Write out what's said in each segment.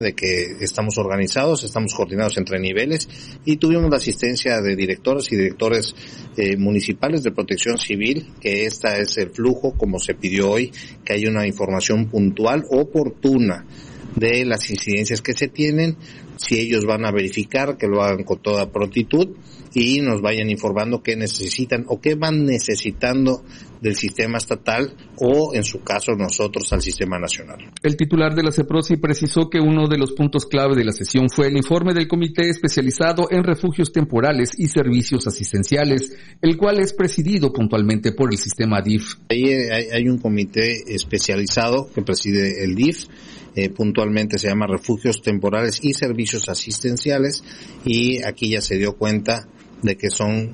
de que estamos organizados, estamos coordinados entre niveles y tuvimos la asistencia de directoras y directores municipales de Protección Civil, que esta es el flujo como se pidió hoy, que haya una información puntual, oportuna de las incidencias que se tienen, si ellos van a verificar, que lo hagan con toda prontitud y nos vayan informando qué necesitan o qué van necesitando del sistema estatal o, en su caso, nosotros al sistema nacional. El titular de la CEPROSI precisó que uno de los puntos clave de la sesión fue el informe del Comité Especializado en Refugios Temporales y Servicios Asistenciales, el cual es presidido puntualmente por el sistema DIF. Ahí hay un comité especializado que preside el DIF, puntualmente se llama Refugios Temporales y Servicios Asistenciales, y aquí ya se dio cuenta de que son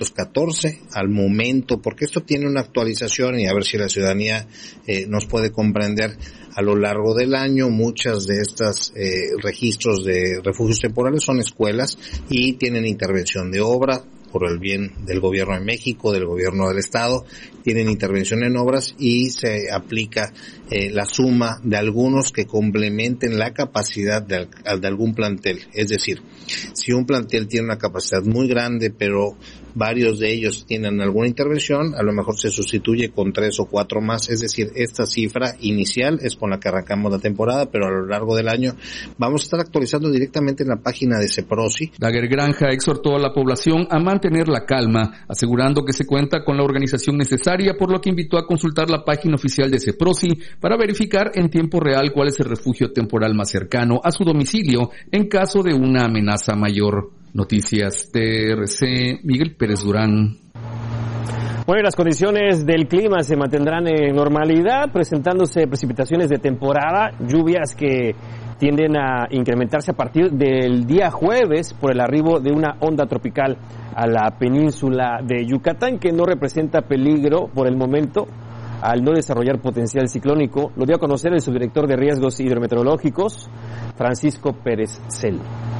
514 al momento, porque esto tiene una actualización y a ver si la ciudadanía nos puede comprender. A lo largo del año, muchas de estas registros de refugios temporales son escuelas y tienen intervención de obra por el bien del gobierno de México, del gobierno del estado, tienen intervención en obras y se aplica la suma de algunos que complementen la capacidad de algún plantel. Es decir, si un plantel tiene una capacidad muy grande, pero varios de ellos tienen alguna intervención, a lo mejor se sustituye con 3 o 4 más. Es decir, esta cifra inicial es con la que arrancamos la temporada, pero a lo largo del año vamos a estar actualizando directamente en la página de CEPROSI. Daguerre Granja exhortó a la población a mantener la calma, asegurando que se cuenta con la organización necesaria, por lo que invitó a consultar la página oficial de CEPROSI para verificar en tiempo real cuál es el refugio temporal más cercano a su domicilio en caso de una amenaza mayor. Noticias TRC, Miguel Pérez Durán. Bueno, y las condiciones del clima se mantendrán en normalidad, presentándose precipitaciones de temporada, lluvias que tienden a incrementarse a partir del día jueves por el arribo de una onda tropical a la península de Yucatán, que no representa peligro por el momento al no desarrollar potencial ciclónico. Lo dio a conocer el subdirector de Riesgos Hidrometeorológicos, Francisco Pérez Cel.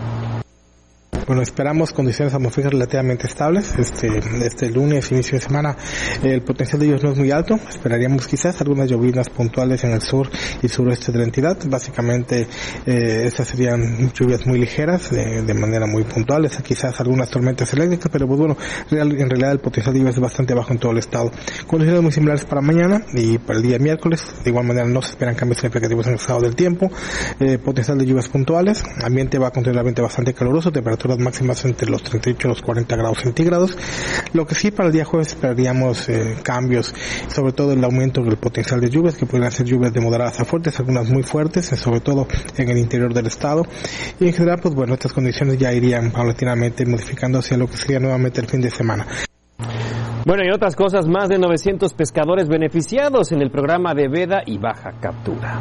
Bueno, esperamos condiciones atmosféricas relativamente estables. Este lunes, inicio de semana, el potencial de ellos no es muy alto. Esperaríamos quizás algunas lloviznas puntuales en el sur y suroeste de la entidad. Básicamente, estas serían lluvias muy ligeras, de manera muy puntual. Quizás algunas tormentas eléctricas, pero pues bueno, en realidad el potencial de lluvias es bastante bajo en todo el estado. Condiciones muy similares para mañana y para el día miércoles. De igual manera, no se esperan cambios significativos en el estado del tiempo. Potencial de lluvias puntuales. Ambiente va a continuar bastante caluroso, temperaturas máximas entre los 38 y los 40 grados centígrados. Lo que sí, para el día jueves esperaríamos cambios, sobre todo el aumento del potencial de lluvias, que podrían ser lluvias de moderadas a fuertes, algunas muy fuertes, sobre todo en el interior del estado. Y en general, pues bueno, estas condiciones ya irían paulatinamente modificando hacia lo que sería nuevamente el fin de semana. Bueno, y otras cosas, más de 900 pescadores beneficiados en el programa de veda y baja captura.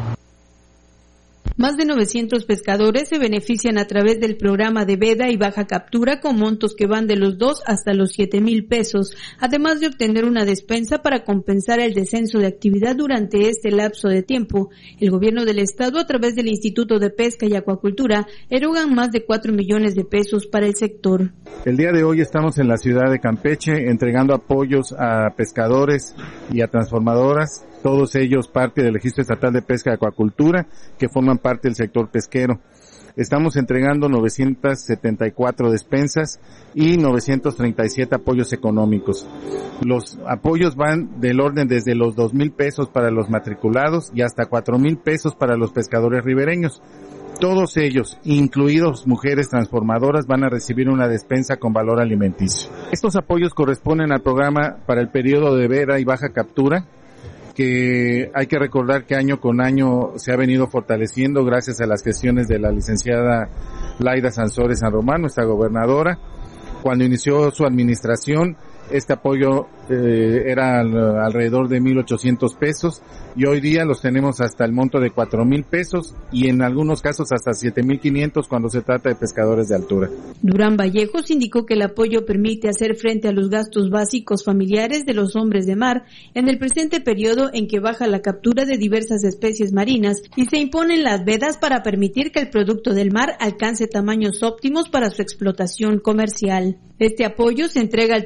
Más de 900 pescadores se benefician a través del programa de veda y baja captura con montos que van de los 2 hasta los 7,000 pesos, además de obtener una despensa para compensar el descenso de actividad durante este lapso de tiempo. El gobierno del estado, a través del Instituto de Pesca y Acuacultura, erogan más de 4 millones de pesos para el sector. El día de hoy estamos en la ciudad de Campeche entregando apoyos a pescadores y a transformadoras, todos ellos parte del Registro Estatal de Pesca y Acuacultura, que forman parte del sector pesquero. Estamos entregando 974 despensas y 937 apoyos económicos. Los apoyos van del orden desde los 2,000 pesos para los matriculados y hasta 4,000 pesos para los pescadores ribereños. Todos ellos, incluidos mujeres transformadoras, van a recibir una despensa con valor alimenticio. Estos apoyos corresponden al programa para el periodo de veda y baja captura, que hay que recordar que año con año se ha venido fortaleciendo gracias a las gestiones de la licenciada Laida Sansores San Román, nuestra gobernadora. Cuando inició su administración, este apoyo era alrededor de 1,800 pesos y hoy día los tenemos hasta el monto de 4,000 pesos y en algunos casos hasta 7,500 cuando se trata de pescadores de altura. Durán Vallejos indicó que el apoyo permite hacer frente a los gastos básicos familiares de los hombres de mar en el presente periodo en que baja la captura de diversas especies marinas y se imponen las vedas para permitir que el producto del mar alcance tamaños óptimos para su explotación comercial. Este apoyo se entrega al total del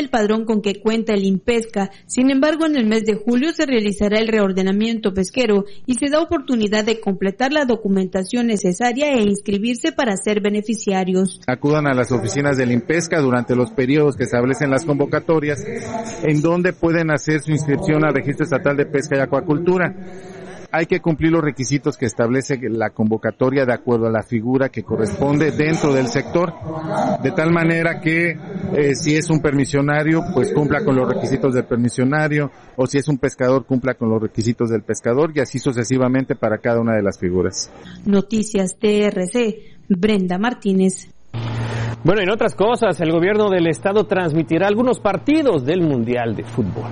el padrón con que cuenta el INPESCA. Sin embargo, en el mes de julio se realizará el reordenamiento pesquero y se da oportunidad de completar la documentación necesaria e inscribirse para ser beneficiarios. Acudan a las oficinas del INPESCA durante los periodos que establecen las convocatorias, en donde pueden hacer su inscripción al Registro Estatal de Pesca y Acuacultura. Hay que cumplir los requisitos que establece la convocatoria de acuerdo a la figura que corresponde dentro del sector, de tal manera que si es un permisionario, pues cumpla con los requisitos del permisionario, o si es un pescador, cumpla con los requisitos del pescador, y así sucesivamente para cada una de las figuras. Noticias TRC, Brenda Martínez. Bueno, en otras cosas, el gobierno del estado transmitirá algunos partidos del Mundial de Fútbol.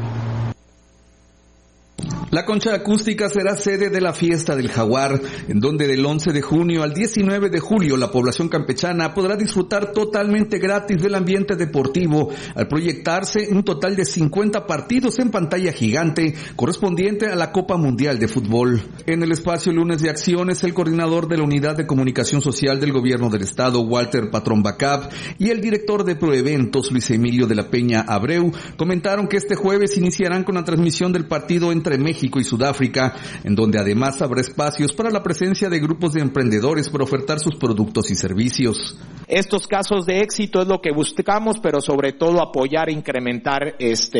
La concha acústica será sede de la Fiesta del Jaguar, en donde del 11 de junio al 19 de julio la población campechana podrá disfrutar totalmente gratis del ambiente deportivo al proyectarse un total de 50 partidos en pantalla gigante correspondiente a la Copa Mundial de Fútbol. En el espacio Lunes de Acciones, el coordinador de la Unidad de Comunicación Social del Gobierno del Estado, Walter Patrón Bacab, y el director de Proeventos, Luis Emilio de la Peña Abreu, comentaron que este jueves iniciarán con la transmisión del partido entre México y Sudáfrica, en donde además habrá espacios para la presencia de grupos de emprendedores para ofertar sus productos y servicios. Estos casos de éxito es lo que buscamos, pero sobre todo apoyar e incrementar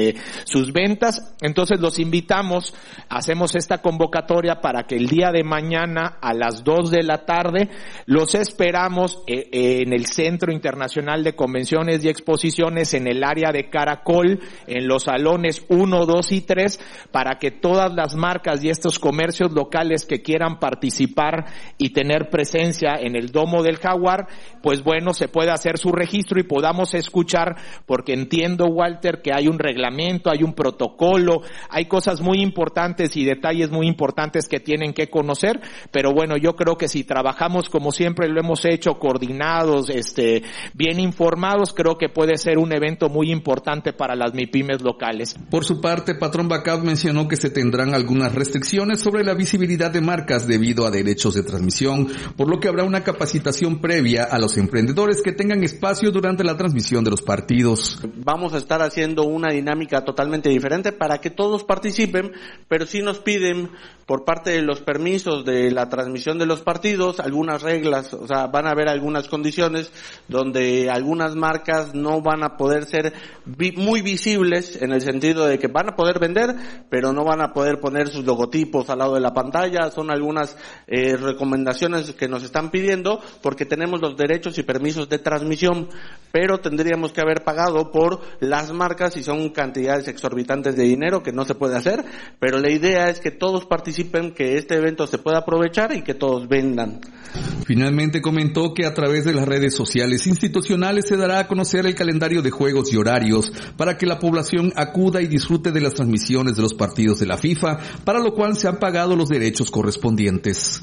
sus ventas. Entonces los invitamos, hacemos esta convocatoria para que el día de mañana a las 2 de la tarde los esperamos en el Centro Internacional de Convenciones y Exposiciones, en el área de Caracol, en los salones 1, 2 y 3, para que todas las marcas y estos comercios locales que quieran participar y tener presencia en el Domo del Jaguar, pues bueno, se pueda hacer su registro y podamos escuchar, porque entiendo, Walter, que hay un reglamento, hay un protocolo, hay cosas muy importantes y detalles muy importantes que tienen que conocer, pero bueno, yo creo que si trabajamos como siempre lo hemos hecho, coordinados, bien informados, creo que puede ser un evento muy importante para las MIPYMES locales. Por su parte, Patrón Bacab mencionó que se tendrán algunas restricciones sobre la visibilidad de marcas debido a derechos de transmisión, por lo que habrá una capacitación previa a los emprendedores que tengan espacio durante la transmisión de los partidos. Vamos a estar haciendo una dinámica totalmente diferente para que todos participen, pero sí nos piden por parte de los permisos de la transmisión de los partidos algunas reglas, o sea, van a haber algunas condiciones donde algunas marcas no van a poder ser muy visibles, en el sentido de que van a poder vender, pero no van a poder poner sus logotipos al lado de la pantalla. Son algunas recomendaciones que nos están pidiendo, porque tenemos los derechos y permisos de transmisión, pero tendríamos que haber pagado por las marcas y son cantidades exorbitantes de dinero que no se puede hacer, pero la idea es que todos participen, que este evento se pueda aprovechar y que todos vendan. Finalmente comentó que a través de las redes sociales institucionales se dará a conocer el calendario de juegos y horarios para que la población acuda y disfrute de las transmisiones de los partidos de la FIFA, para lo cual se han pagado los derechos correspondientes.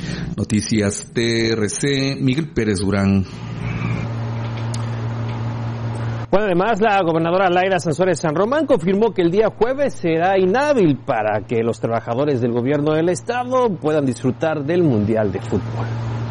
Noticias TRC, Miguel Pérez Durán. Bueno, además, la gobernadora Laira Sansores San Román confirmó que el día jueves será inhábil para que los trabajadores del gobierno del estado puedan disfrutar del Mundial de Fútbol.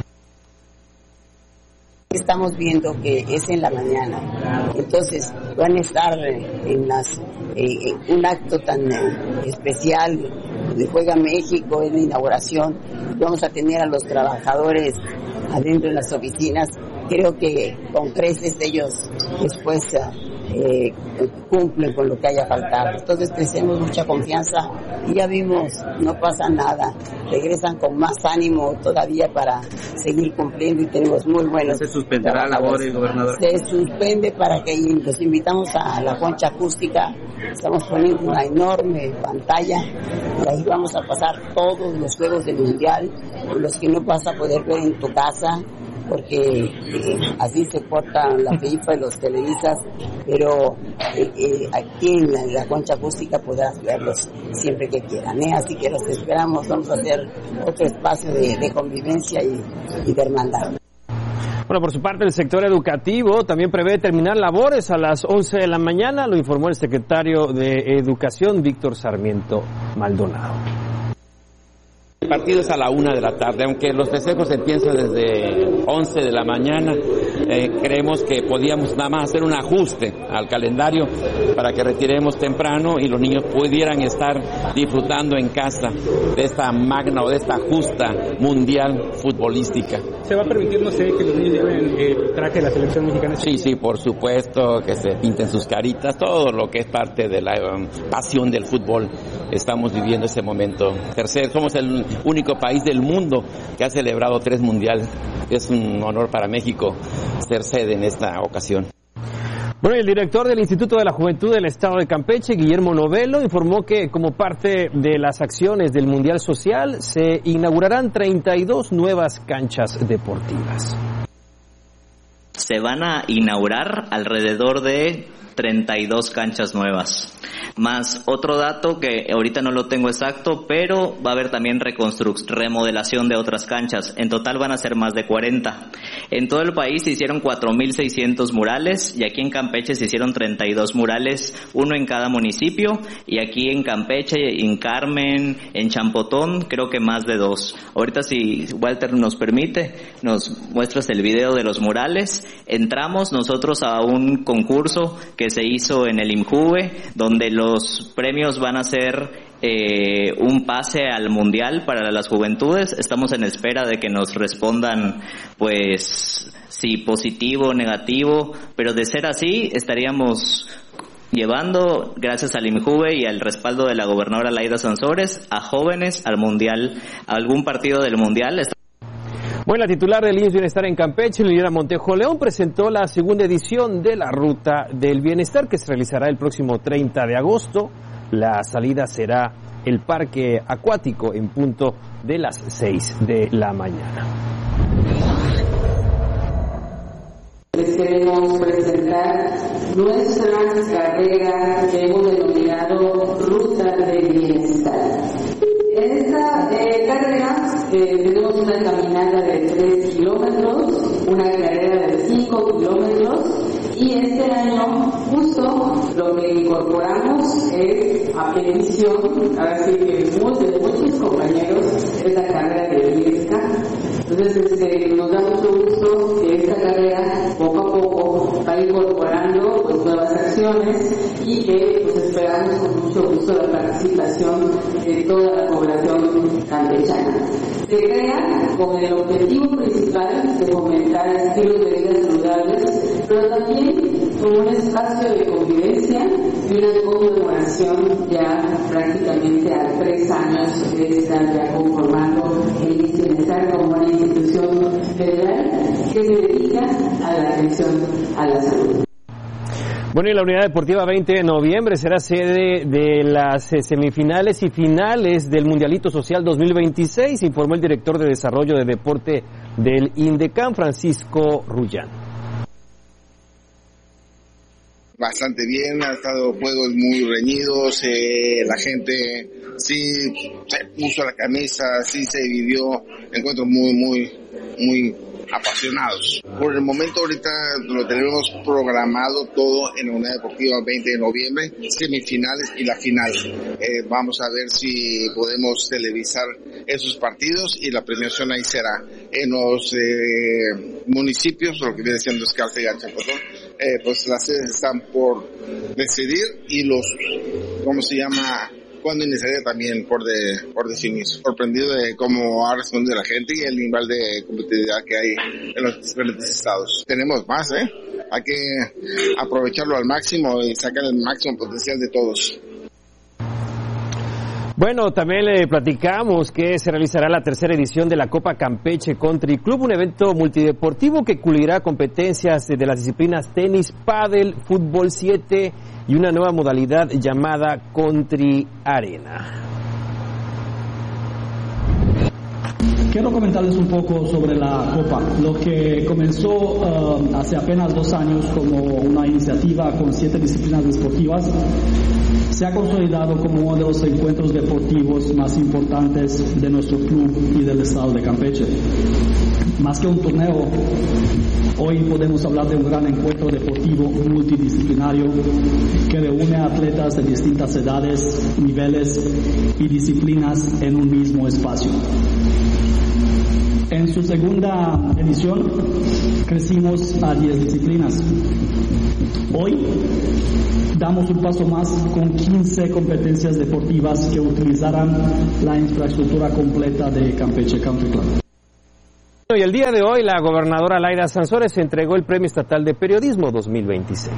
Estamos viendo que es en la mañana, entonces van a estar en un acto tan especial de Juega México, en la inauguración. Vamos a tener a los trabajadores adentro de las oficinas. Creo que con creces ellos después cumplen con lo que haya faltado. Entonces tenemos mucha confianza y ya vimos, no pasa nada. Regresan con más ánimo todavía para seguir cumpliendo y tenemos muy buenos. ¿Se suspenderá labores, gobernador? Se suspende para que los invitamos a la concha acústica. Estamos poniendo una enorme pantalla y ahí vamos a pasar todos los juegos del Mundial, los que no vas a poder ver en tu casa, porque así se portan la FIFA y los televisas, pero aquí en la concha acústica podrás verlos siempre que quieran, así que los esperamos. Vamos a hacer otro espacio de convivencia y de hermandad. Bueno, por su parte, el sector educativo también prevé terminar labores a las 11 de la mañana, lo informó el secretario de Educación, Víctor Sarmiento Maldonado. El partido es a la 1 de la tarde, aunque los festejos empiezan desde 11 de la mañana. creemos que podíamos nada más hacer un ajuste al calendario para que retiremos temprano y los niños pudieran estar disfrutando en casa de esta magna o de esta justa mundial futbolística. ¿Se va a permitir, no sé, que los niños lleven el traje de la selección mexicana? Sí, por supuesto, que se pinten sus caritas, todo lo que es parte de la pasión del fútbol. Estamos viviendo ese momento. Somos el único país del mundo que ha celebrado 3 mundiales. Es un honor para México ser sede en esta ocasión. Bueno, el director del Instituto de la Juventud del Estado de Campeche, Guillermo Novelo, informó que como parte de las acciones del Mundial Social se inaugurarán 32 nuevas canchas deportivas. Se van a inaugurar alrededor de 32 canchas nuevas. Más otro dato que ahorita no lo tengo exacto, pero va a haber también remodelación de otras canchas. En total van a ser más de 40. En todo el país se hicieron 4,600 murales y aquí en Campeche se hicieron 32 murales, uno en cada municipio, y aquí en Campeche, en Carmen, en Champotón, creo que más de 2. Ahorita, si Walter nos permite, nos muestras el video de los murales. Entramos nosotros a un concurso que se hizo en el IMJUVE, donde los premios van a ser un pase al mundial para las juventudes. Estamos en espera de que nos respondan, pues, si positivo o negativo, pero de ser así estaríamos llevando, gracias al IMJUVE y al respaldo de la gobernadora Laida Sansores, a jóvenes al mundial, a algún partido del mundial. Bueno, la titular del IMSS Bienestar en Campeche, Liliana Montejo León, presentó la segunda edición de la Ruta del Bienestar, que se realizará el próximo 30 de agosto. La salida será el Parque Acuático en punto de las 6 de la mañana. Les queremos presentar nuestra carrera que hemos denominado Ruta del Bienestar. En esta carrera tenemos una caminata de 3 kilómetros, una carrera de 5 kilómetros, y este año justo lo que incorporamos es a petición, ahora sí que de muchos compañeros, es la carrera de Viesca. Entonces nos da mucho gusto que esta carrera poco a poco va incorporando pues nuevas acciones y que pues esperamos con mucho gusto la participación de toda la población campechana. Se crea con el objetivo principal de fomentar estilos de vida saludables, pero también como un espacio de convivencia y una conmemoración ya prácticamente a 3 años de estar ya conformando el IMSS Bienestar como una institución federal que se dedica a la atención a la salud. Bueno, y la Unidad Deportiva 20 de noviembre será sede de las semifinales y finales del Mundialito Social 2026, informó el director de Desarrollo de Deporte del INDECAM, Francisco Rullán. Bastante bien, ha estado juegos muy reñidos, la gente sí se puso la camisa, sí se vivió encuentros muy apasionados. Por el momento ahorita lo tenemos programado todo en la Unidad Deportiva 20 de noviembre, semifinales y la final. Vamos a ver si podemos televisar esos partidos y la premiación ahí será en los municipios, lo que viene siendo Escalce y Champotón. Pues las sedes están por decidir y cuándo iniciaría también por definir. Sorprendido de cómo ha respondido la gente y el nivel de competitividad que hay en los diferentes estados. Tenemos más, hay que aprovecharlo al máximo y sacar el máximo potencial de todos. Bueno, también le platicamos que se realizará la 3ª edición de la Copa Campeche Country Club, un evento multideportivo que incluirá competencias de las disciplinas tenis, pádel, fútbol 7 y una nueva modalidad llamada Country Arena. Quiero comentarles un poco sobre la Copa. Lo que comenzó hace apenas 2 años como una iniciativa con 7 disciplinas deportivas se ha consolidado como uno de los encuentros deportivos más importantes de nuestro club y del estado de Campeche. Más que un torneo, hoy podemos hablar de un gran encuentro deportivo multidisciplinario que reúne a atletas de distintas edades, niveles y disciplinas en un mismo espacio. En su segunda edición crecimos a 10 disciplinas. Hoy damos un paso más con 15 competencias deportivas que utilizarán la infraestructura completa de Campeche Country Club. Y el día de hoy la gobernadora Laida Sansores entregó el Premio Estatal de Periodismo 2026.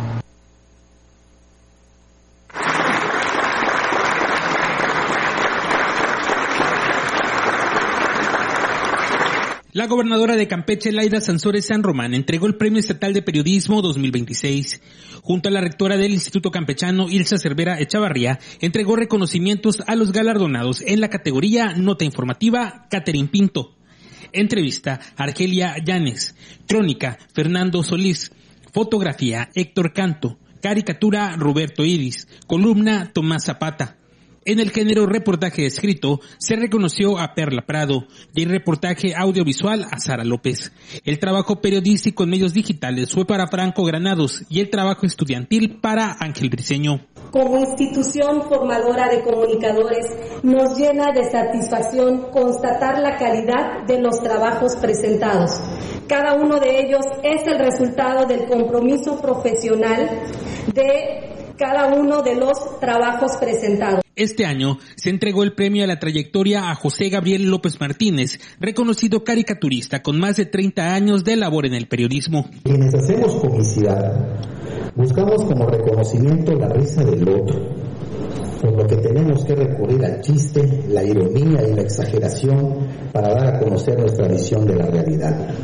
La gobernadora de Campeche, Laida Sansores San Román, entregó el Premio Estatal de Periodismo 2026. Junto a la rectora del Instituto Campechano, Ilsa Cervera Echavarría, entregó reconocimientos a los galardonados en la categoría Nota Informativa, Catherine Pinto. Entrevista, Argelia Llanes. Crónica, Fernando Solís. Fotografía, Héctor Canto. Caricatura, Roberto Iris. Columna, Tomás Zapata. En el género reportaje escrito, se reconoció a Perla Prado y el reportaje audiovisual a Sara López. El trabajo periodístico en medios digitales fue para Franco Granados y el trabajo estudiantil para Ángel Briceño. Como institución formadora de comunicadores, nos llena de satisfacción constatar la calidad de los trabajos presentados. Cada uno de ellos es el resultado del compromiso profesional de cada uno de los trabajos presentados. Este año se entregó el premio a la trayectoria a José Gabriel López Martínez, reconocido caricaturista con más de 30 años de labor en el periodismo. Quienes hacemos comicidad, buscamos como reconocimiento la risa del otro, por lo que tenemos que recurrir al chiste, la ironía y la exageración para dar a conocer nuestra visión de la realidad.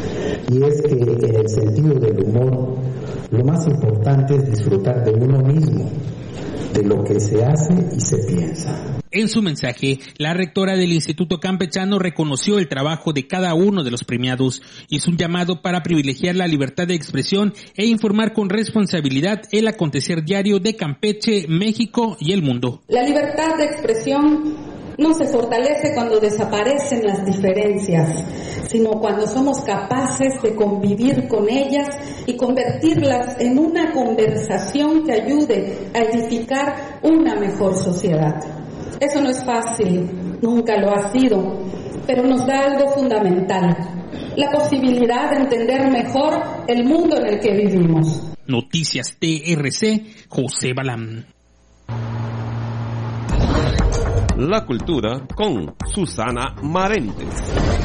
Y es que en el sentido del humor, lo más importante es disfrutar de uno mismo, de lo que se hace y se piensa. En su mensaje, la rectora del Instituto Campechano reconoció el trabajo de cada uno de los premiados. Hizo un llamado para privilegiar la libertad de expresión e informar con responsabilidad el acontecer diario de Campeche, México y el mundo. La libertad de expresión no se fortalece cuando desaparecen las diferencias, sino cuando somos capaces de convivir con ellas y convertirlas en una conversación que ayude a edificar una mejor sociedad. Eso no es fácil, nunca lo ha sido, pero nos da algo fundamental, la posibilidad de entender mejor el mundo en el que vivimos. Noticias TRC, José Balam. La cultura con Susana Marentes.